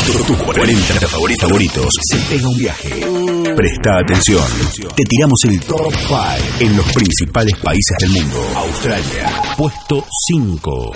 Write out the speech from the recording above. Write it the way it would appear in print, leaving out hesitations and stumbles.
Tus 40 favoritos. Se pega un viaje. Presta atención. Te tiramos el top 5 en los principales países del mundo. Australia, puesto 5.